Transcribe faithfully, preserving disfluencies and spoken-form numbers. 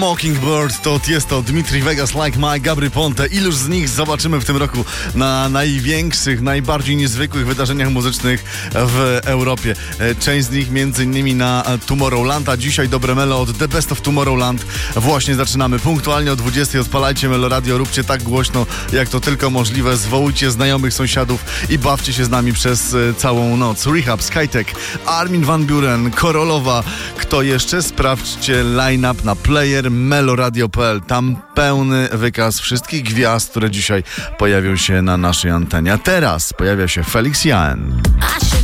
Mockingbird to Tiesto, Dimitri Vegas, Like Mike, Gabry Ponte. Iluż z nich zobaczymy w tym roku na największych, najbardziej niezwykłych wydarzeniach muzycznych w Europie. Część z nich między innymi na Tomorrowland, a dzisiaj dobre melo od The Best of Tomorrowland. Właśnie zaczynamy. Punktualnie o dwudziestej odpalajcie Melo Radio, róbcie tak głośno, jak to tylko możliwe. Zwołujcie znajomych, sąsiadów i bawcie się z nami przez całą noc. Rehab, Skytech, Armin van Buuren, Korolowa. Kto jeszcze? Sprawdźcie line-up na player meloradio kropka p l. Tam pełny wykaz wszystkich gwiazd, które dzisiaj pojawią się na naszej antenie. A teraz pojawia się Felix Jaehn.